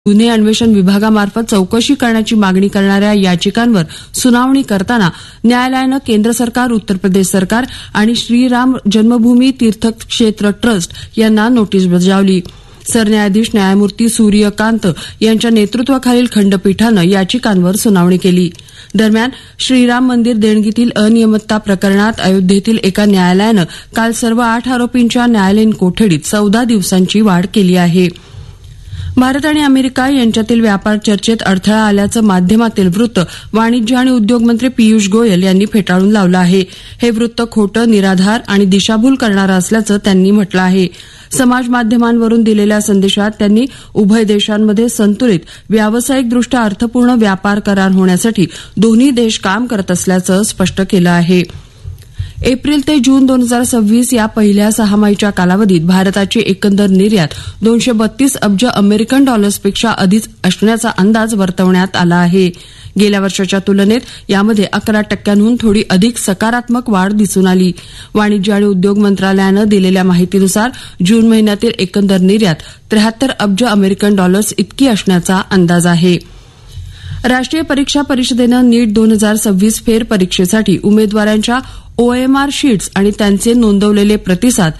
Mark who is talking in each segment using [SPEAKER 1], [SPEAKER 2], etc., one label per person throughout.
[SPEAKER 1] गुन्हे अन्वेषण विभागामार्फत चौकशी करण्याची मागणी करणाऱ्या याचिकांवर सुनावणी करताना न्यायालयानं केंद्र सरकार, उत्तर प्रदेश सरकार आणि श्रीराम जन्मभूमी तीर्थक्षेत्र ट्रस्ट यांना नोटीस बजावली. सरन्यायाधीश न्यायमूर्ती सूर्यकांत यांच्या नेतृत्वाखालील खंडपीठानं याचिकांवर सुनावणी केली. दरम्यान श्रीराम मंदिर देणगीतील अनियमितता प्रकरणात अयोध्येतील एका न्यायालयानं काल सर्व 8 आरोपींच्या न्यायालयीन कोठडीत 14 दिवसांची वाढ केली आहे. भारत आणि अमेरिका यांच्यातील व्यापार चर्चेत अडथळा आल्याचं माध्यमातील वृत्त वाणिज्य आणि उद्योग मंत्री पियुष गोयल यांनी फेटाळून लावलं आहे. हे वृत्त खोटं, निराधार आणि दिशाभूल करणारं असल्याचं त्यांनी म्हटलं आहे. समाज माध्यमांवरून दिलेल्या संदेशात त्यांनी उभय देशांमध्ये संतुलित, व्यावसायिकदृष्ट्या अर्थपूर्ण व्यापार करार होण्यासाठी दोन्ही देश काम करत असल्याचं स्पष्ट केलं आहे. एप्रिल ते जून 2026 या पहिल्या सहामाहीच्या कालावधीत भारताची एकंदर निर्यात 232 अब्ज अमेरिकन डॉलर्सपेक्षा अधिक असण्याचा अंदाज वर्तवण्यात आला आहे. गेल्या वर्षाच्या तुलनेत यामध्ये 11% थोडी अधिक सकारात्मक वाढ दिसून आली. वाणिज्य आणि उद्योग मंत्रालयानं दिलेल्या माहितीनुसार जून महिन्यातील एकंदर निर्यात 73 अब्ज अमेरिकन डॉलर्स इतकी असण्याचा अंदाज आहे. राष्ट्रीय परीक्षा परिषदेनं नीट 2026 फेरपरीक्षेसाठी उमेदवारांच्या OMR शीट्स आणि त्यांचे नोंदवलेले प्रतिसाद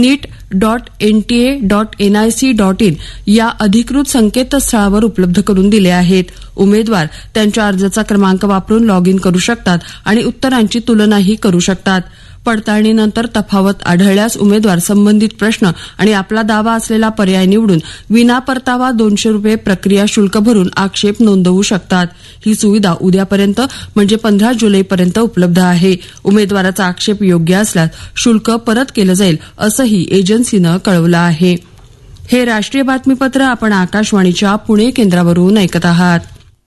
[SPEAKER 1] NEET.NTA.nic.in या अधिकृत संकेतस्थळावर उपलब्ध करून दिले आहेत. उमेदवार त्यांच्या अर्जाचा क्रमांक वापरून लॉग इन करू शकतात आणि उत्तरांची तुलनाही करू शकतात. पडताळणीनंतर तफावत आढळल्यास उमेदवार संबंधित प्रश्न आणि आपला दावा असलेला पर्याय निवडून विनापरतावा ₹200 प्रक्रिया शुल्क भरून आक्षेप नोंदवू शकतात. ही सुविधा उद्यापर्यंत म्हणजे 15 जुलैपर्यंत उपलब्ध आहे. उमेदवाराचा आक्षेप योग्य असल्यास शुल्क परत केलं जाईल असंही एजन्सीनं कळवलं आहे. हे राष्ट्रीय बातमीपत्र आपण आकाशवाणीच्या पुणे केंद्रावरून ऐकत आहात.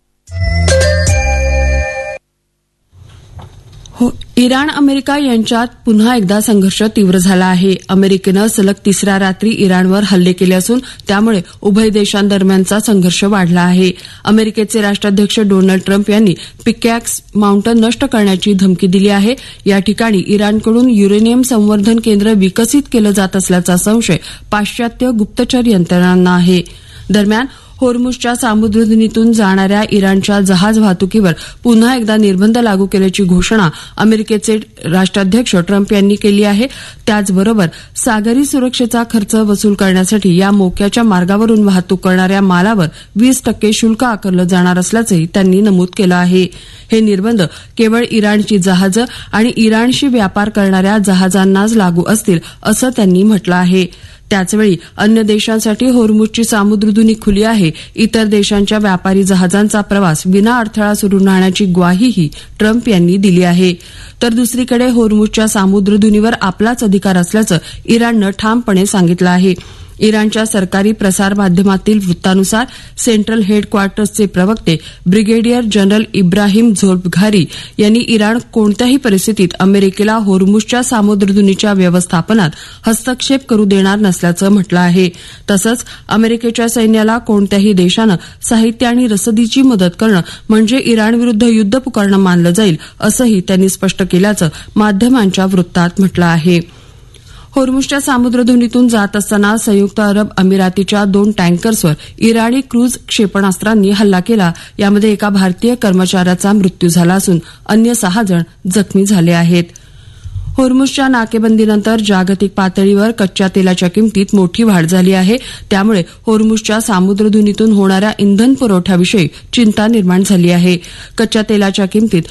[SPEAKER 1] इराण अमेरिका यांच्यात पुन्हा एकदा संघर्ष तीव्र झाला आहे. अमेरिकेनं सलग तिसऱ्या रात्री इराणवर हल्ले केले असून त्यामुळे उभय देशांदरम्यानचा संघर्ष वाढला आहे. अमेरिकेचे राष्ट्राध्यक्ष डोनाल्ड ट्रम्प यांनी पिकॅक्स माउंटन नष्ट करण्याची धमकी दिली आहे. या ठिकाणी इराणकडून युरेनियम संवर्धन केंद्र विकसित केलं जात असल्याचा संशय पाश्चात्य गुप्तचर यंत्रणांना आहे. दरम्यान होर्मुझच्या सामुद्रधुनीतून जाणाऱ्या इराणच्या जहाज वाहतुकीवर पुन्हा एकदा निर्बंध लागू केल्याची घोषणा अमेरिकेचे राष्ट्राध्यक्ष ट्रम्प यांनी केली आहे. त्याचबरोबर सागरी सुरक्षेचा खर्च वसूल करण्यासाठी या मोक्याच्या मार्गावरून वाहतूक करणाऱ्या मालावर 20% शुल्क आकारलं जाणार असल्याचंही त्यांनी नमूद केलं आहे. हे निर्बंध केवळ इराणची जहाजं आणि इराणशी व्यापार करणाऱ्या जहाजांनाच लागू असतील असं त्यांनी म्हटलं आहे. त्याचवेळी अन्य देशांसाठी होर्मुझची सामुद्रधुनी खुली आहे. इतर देशांच्या व्यापारी जहाजांचा प्रवास विना अडथळा सुरू राहण्याची ग्वाहीही ट्रम्प यांनी दिली आहे. तर दुसरीकडे होर्मुझच्या सामुद्रधुनीवर आपलाच अधिकार असल्याचं इराणनं ठामपणे सांगितलं आहे. इराणच्या सरकारी प्रसार माध्यमातील वृत्तानुसार सेंट्रल हेडक्वार्टर्सचे प्रवक्ते ब्रिगेडियर जनरल इब्राहिम झोल्फघारी यांनी इराण कोणत्याही परिस्थितीत अमेरिकेला होर्मुझच्या सामुद्रधुनीच्या व्यवस्थापनात हस्तक्षेप करू देणार नसल्याचं म्हटलं आहे. तसंच अमेरिकेच्या सैन्याला कोणत्याही देशानं साहित्य आणि रसदीची मदत करणं म्हणजे इराणविरुद्ध युद्ध पुकारणं मानलं जाईल असंही त्यांनी स्पष्ट केल्याचं माध्यमांच्या वृत्तात म्हटलं आहे. होर्मुझच्या सामुद्रधुनीतून जात असताना संयुक्त अरब अमिरातीच्या 2 टँकर्सवर इराणी क्रूझ क्षेपणास्त्रांनी हल्ला केला. यामध्ये एका भारतीय कर्मचाऱ्याचा मृत्यू झाला असून अन्य 6 जण जखमी झाले आहेत. होर्मुझच्या नाकेबंदीनंतर जागतिक पातळीवर कच्च्या तेलाच्या किमतीत मोठी वाढ झाली आहे. त्यामुळे होर्मुझच्या सामुद्रधुनीतून होणाऱ्या इंधन पुरवठ्याविषयी चिंता निर्माण झाली आहे. कच्च्या तेलाच्या किमतीत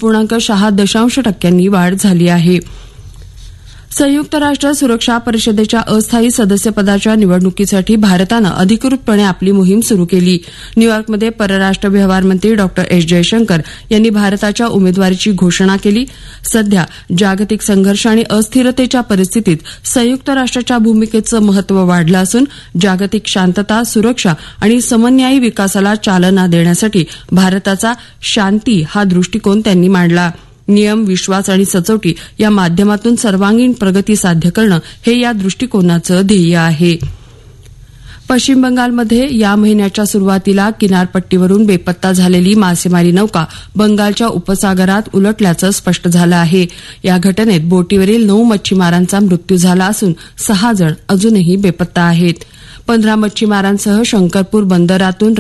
[SPEAKER 1] 9.6% वाढ झाली आहे. संयुक्त राष्ट्र सुरक्षा परिषदेच्या अस्थायी सदस्यपदाच्या निवडणुकीसाठी भारतानं अधिकृतपणे आपली मोहीम सुरू केली. न्यूयॉर्कमध्ये परराष्ट्र व्यवहार मंत्री डॉ. एस जयशंकर यांनी भारताच्या उमेदवारीची घोषणा केली. सध्या जागतिक संघर्ष आणि अस्थिरतेच्या परिस्थितीत संयुक्त राष्ट्राच्या भूमिकेचं महत्व वाढलं असून जागतिक शांतता, सुरक्षा आणि समन्यायी विकासाला चालना देण्यासाठी भारताचा शांती हा दृष्टिकोन त्यांनी मांडला. नियम, विश्वास आणि सचोटी या माध्यमातून सर्वांगीण प्रगती साध्य करणं हे या दृष्टिकोनाचं ध्येय आहे. पश्चिम बंगालमध्ये या महिन्याच्या सुरुवातीला किनारपट्टीवरून बेपत्ता झालेली मासेमारी नौका बंगालच्या उपसागरात उलटल्याचं स्पष्ट झालं आहे. या घटनेत बोटीवरील 9 मच्छीमारांचा मृत्यू झाला असून 6 जण अजूनही बेपत्ता आहेत. 15 मच्छीमारांसह शंकरपूर बंदरातून